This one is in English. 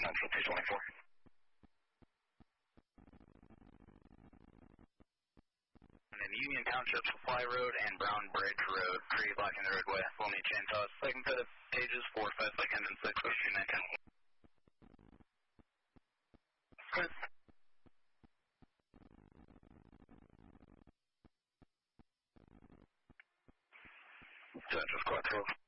Central 224. And then Union Township Supply Road and Brown Bridge Road, tree blocking the roadway. We'll need chainsaws. Second set of pages, 4, 5, second, and 6, 2, 9, 10. Good. Central Squad 12.